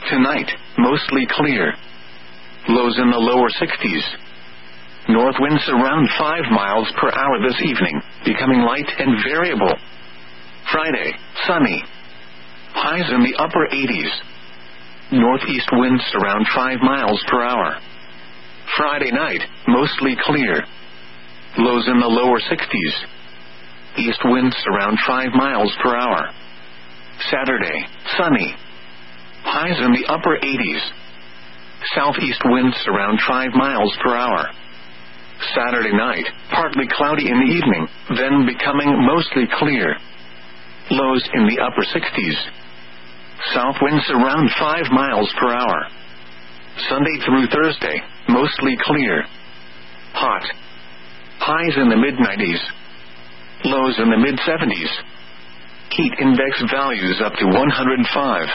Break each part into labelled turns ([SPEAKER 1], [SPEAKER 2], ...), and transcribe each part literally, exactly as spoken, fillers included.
[SPEAKER 1] Tonight, mostly clear. Lows in the lower sixties. North winds around five miles per hour this evening, becoming light and variable. Friday, sunny. Highs in the upper eighties. Northeast winds around five miles per hour. Friday night, mostly clear. Lows in the lower sixties. East winds around five miles per hour. Saturday, sunny. Highs in the upper eighties. Southeast winds around five miles per hour. Saturday night, partly cloudy in the evening, then becoming mostly clear. Lows in the upper sixties. South winds around five miles per hour. Sunday through Thursday, mostly clear. Hot. Highs in the mid nineties. Lows in the mid seventies. Heat index values up to one hundred five.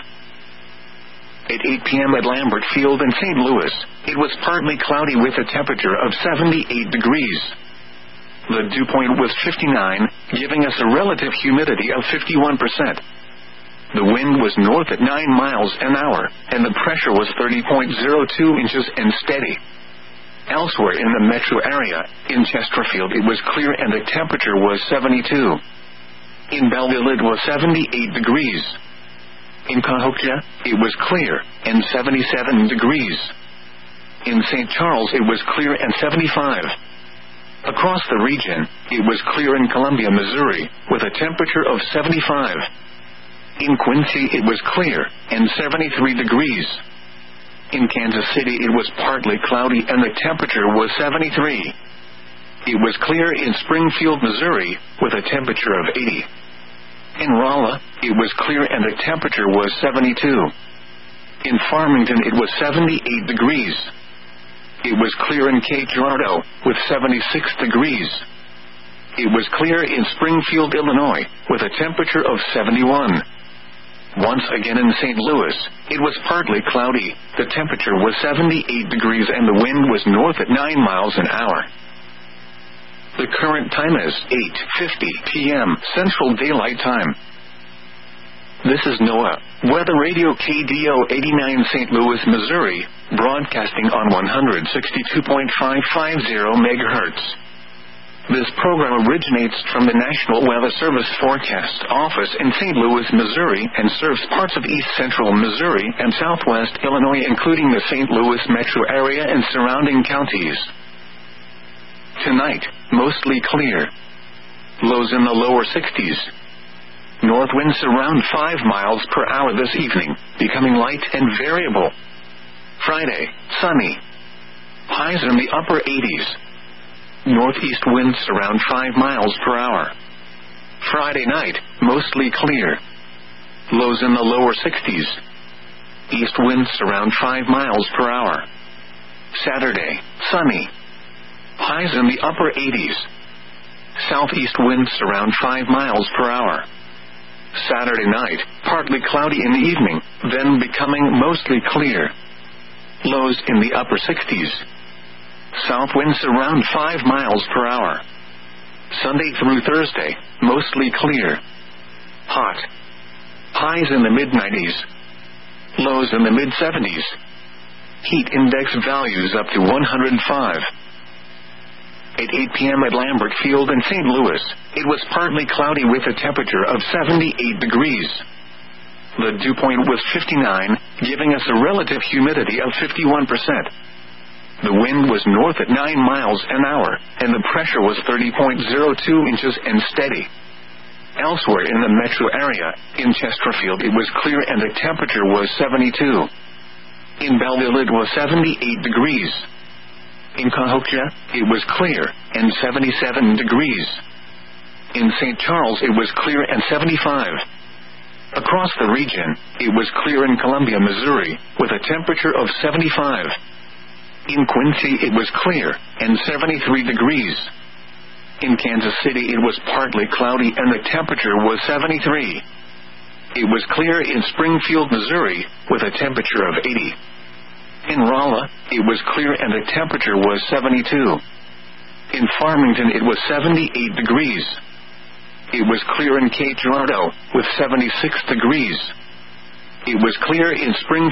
[SPEAKER 1] At eight p.m. at Lambert Field in Saint Louis, it was partly cloudy with a temperature of seventy-eight degrees. The dew point was fifty-nine, giving us a relative humidity of fifty-one percent. The wind was north at nine miles an hour, and the pressure was thirty point zero two inches and steady. Elsewhere in the metro area, in Chesterfield it was clear and the temperature was seventy-two. In Belleville it was seventy-eight degrees. In Cahokia, it was clear, and seventy-seven degrees. In Saint Charles it was clear and seventy-five. Across the region, it was clear in Columbia, Missouri, with a temperature of seventy-five. In Quincy it was clear, and seventy-three degrees. In Kansas City it was partly cloudy and the temperature was seventy-three. It was clear in Springfield, Missouri, with a temperature of eighty. In Rolla, it was clear and the temperature was seventy-two. In Farmington it was seventy-eight degrees. It was clear in Cape Girardeau, with seventy-six degrees. It was clear in Springfield, Illinois, with a temperature of seventy-one. Once again in Saint Louis, it was partly cloudy, the temperature was seventy-eight degrees and the wind was north at nine miles an hour. The current time is eight fifty p.m. Central Daylight Time. This is NOAA, Weather Radio K D O eighty-nine Saint Louis, Missouri, broadcasting on one sixty-two point five five zero megahertz. This program originates from the National Weather Service Forecast Office in Saint Louis, Missouri, and serves parts of east central Missouri and southwest Illinois, including the Saint Louis metro area and surrounding counties. Tonight, mostly clear. Lows in the lower sixties. North winds around five miles per hour this evening, becoming light and variable. Friday, sunny. Highs in the upper eighties. Northeast winds around five miles per hour. Friday night, mostly clear. Lows in the lower sixties. East winds around five miles per hour. Saturday, sunny. Highs in the upper eighties. Southeast winds around five miles per hour. Saturday night, partly cloudy in the evening, then becoming mostly clear. Lows in the upper sixties. South winds around five miles per hour. Sunday through Thursday, mostly clear. Hot. Highs in the mid nineties. Lows in the mid seventies. Heat index values up to one hundred five. At eight p.m. at Lambert Field in Saint Louis, it was partly cloudy with a temperature of seventy-eight degrees. The dew point was fifty-nine, giving us a relative humidity of fifty-one percent. The wind was north at nine miles an hour, and the pressure was thirty point zero two inches and steady. Elsewhere in the metro area, in Chesterfield it was clear and the temperature was seventy-two. In Belleville it was seventy-eight degrees. In Cahokia, it was clear, and seventy-seven degrees. In Saint Charles it was clear and seventy-five. Across the region, it was clear in Columbia, Missouri, with a temperature of seventy-five. In Quincy it was clear, and seventy-three degrees. In Kansas City it was partly cloudy and the temperature was seventy-three. It was clear in Springfield, Missouri, with a temperature of eighty. In Rolla, it was clear and the temperature was seventy-two. In Farmington it was seventy-eight degrees. It was clear in Cape Girardeau, with seventy-six degrees. It was clear in Springfield.